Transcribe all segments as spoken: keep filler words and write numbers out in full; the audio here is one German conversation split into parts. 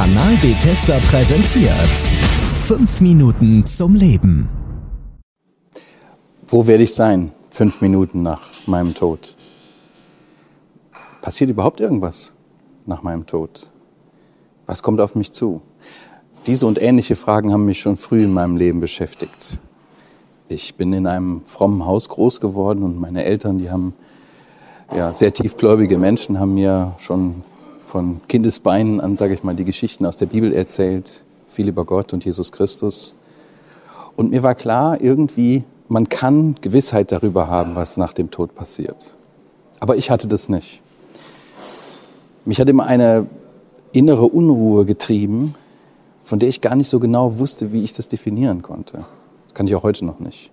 Kanal Bethesda präsentiert fünf Minuten zum Leben. Wo werde ich sein, fünf Minuten nach meinem Tod? Passiert überhaupt irgendwas nach meinem Tod? Was kommt auf mich zu? Diese und ähnliche Fragen haben mich schon früh in meinem Leben beschäftigt. Ich bin in einem frommen Haus groß geworden und meine Eltern, die haben ja sehr tiefgläubige Menschen, haben mir schon von Kindesbeinen an, sage ich mal, die Geschichten aus der Bibel erzählt, viel über Gott und Jesus Christus. Und mir war klar, irgendwie, man kann Gewissheit darüber haben, was nach dem Tod passiert. Aber ich hatte das nicht. Mich hat immer eine innere Unruhe getrieben, von der ich gar nicht so genau wusste, wie ich das definieren konnte. Das kann ich auch heute noch nicht.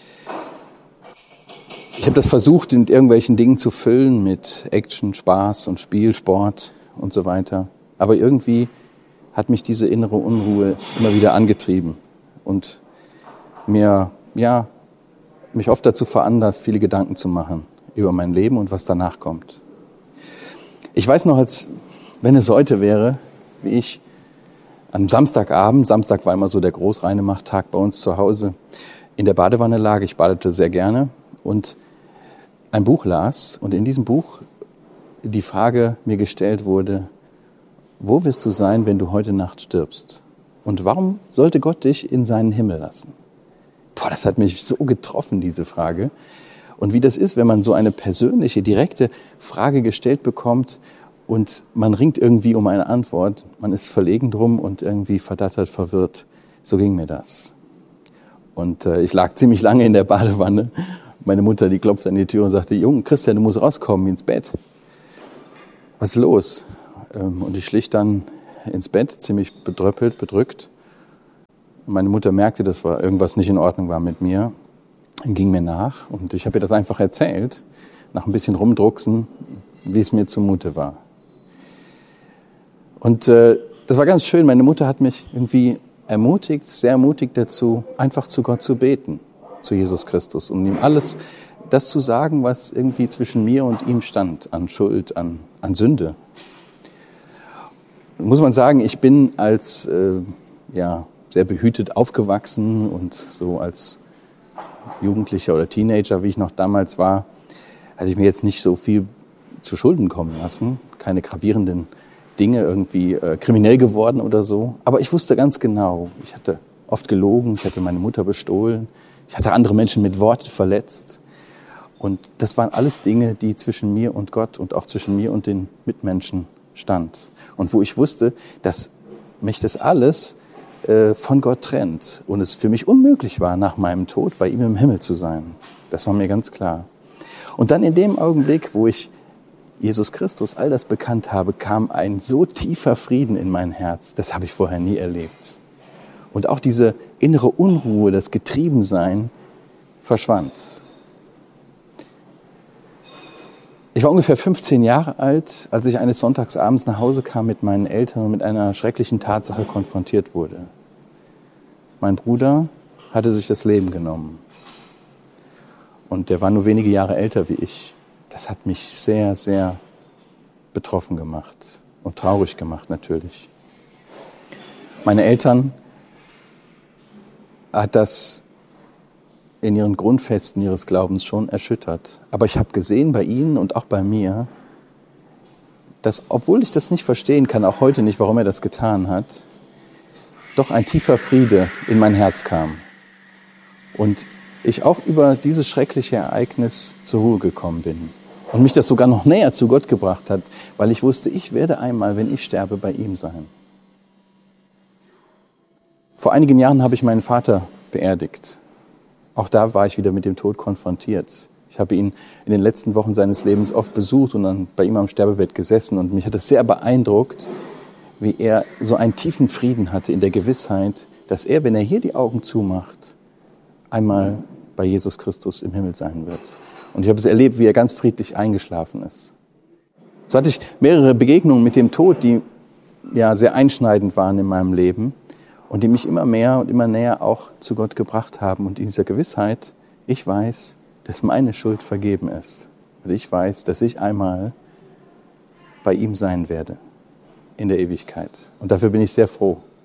Ich habe das versucht, mit irgendwelchen Dingen zu füllen, mit Action, Spaß und Spiel, Sport und so weiter. Aber irgendwie hat mich diese innere Unruhe immer wieder angetrieben und mir, ja, mich oft dazu veranlasst, viele Gedanken zu machen über mein Leben und was danach kommt. Ich weiß noch, als wenn es heute wäre, wie ich am Samstagabend, Samstag war immer so der Großreinemacht-Tag bei uns zu Hause, in der Badewanne lag, ich badete sehr gerne und ein Buch las und in diesem Buch die Frage mir gestellt wurde, wo wirst du sein, wenn du heute Nacht stirbst? Und warum sollte Gott dich in seinen Himmel lassen? Boah, das hat mich so getroffen, diese Frage. Und wie das ist, wenn man so eine persönliche, direkte Frage gestellt bekommt und man ringt irgendwie um eine Antwort, man ist verlegen drum und irgendwie verdattert, verwirrt. So ging mir das. Und äh, ich lag ziemlich lange in der Badewanne. Meine Mutter, die klopfte an die Tür und sagte, Junge, Christian, du musst rauskommen ins Bett. Was ist los? Ähm, und ich schlich dann ins Bett, ziemlich bedröppelt, bedrückt. Und meine Mutter merkte, dass war, irgendwas nicht in Ordnung war mit mir. Und ging mir nach und ich habe ihr das einfach erzählt, nach ein bisschen rumdrucksen, wie es mir zumute war. Und äh, das war ganz schön. Meine Mutter hat mich irgendwie ermutigt, sehr ermutigt dazu, einfach zu Gott zu beten, zu Jesus Christus, um ihm alles das zu sagen, was irgendwie zwischen mir und ihm stand, an Schuld, an, an Sünde. Muss man sagen, ich bin als äh, ja, sehr behütet aufgewachsen und so als Jugendlicher oder Teenager, wie ich noch damals war, hatte ich mir jetzt nicht so viel zu Schulden kommen lassen, keine gravierenden Dinge, irgendwie äh, kriminell geworden oder so. Aber ich wusste ganz genau, ich hatte oft gelogen, ich hatte meine Mutter bestohlen, ich hatte andere Menschen mit Worten verletzt. Und das waren alles Dinge, die zwischen mir und Gott und auch zwischen mir und den Mitmenschen stand. Und wo ich wusste, dass mich das alles äh, von Gott trennt und es für mich unmöglich war, nach meinem Tod bei ihm im Himmel zu sein. Das war mir ganz klar. Und dann in dem Augenblick, wo ich Jesus Christus all das bekannt habe, kam ein so tiefer Frieden in mein Herz. Das habe ich vorher nie erlebt. Und auch diese innere Unruhe, das Getriebensein verschwand. Ich war ungefähr fünfzehn Jahre alt, als ich eines Sonntagsabends nach Hause kam mit meinen Eltern und mit einer schrecklichen Tatsache konfrontiert wurde. Mein Bruder hatte sich das Leben genommen. Und der war nur wenige Jahre älter wie ich. Das hat mich sehr, sehr betroffen gemacht und traurig gemacht natürlich. Meine Eltern hat das in ihren Grundfesten ihres Glaubens schon erschüttert. Aber ich habe gesehen bei ihnen und auch bei mir, dass, obwohl ich das nicht verstehen kann, auch heute nicht, warum er das getan hat, doch ein tiefer Friede in mein Herz kam. Und ich auch über dieses schreckliche Ereignis zur Ruhe gekommen bin. Und mich das sogar noch näher zu Gott gebracht hat, weil ich wusste, ich werde einmal, wenn ich sterbe, bei ihm sein. Vor einigen Jahren habe ich meinen Vater beerdigt. Auch da war ich wieder mit dem Tod konfrontiert. Ich habe ihn in den letzten Wochen seines Lebens oft besucht und dann bei ihm am Sterbebett gesessen. Und mich hat es sehr beeindruckt, wie er so einen tiefen Frieden hatte in der Gewissheit, dass er, wenn er hier die Augen zumacht, einmal bei Jesus Christus im Himmel sein wird. Und ich habe es erlebt, wie er ganz friedlich eingeschlafen ist. So hatte ich mehrere Begegnungen mit dem Tod, die ja sehr einschneidend waren in meinem Leben und die mich immer mehr und immer näher auch zu Gott gebracht haben. Und in dieser Gewissheit, ich weiß, dass meine Schuld vergeben ist. Und ich weiß, dass ich einmal bei ihm sein werde. in der Ewigkeit. Und dafür bin ich sehr froh.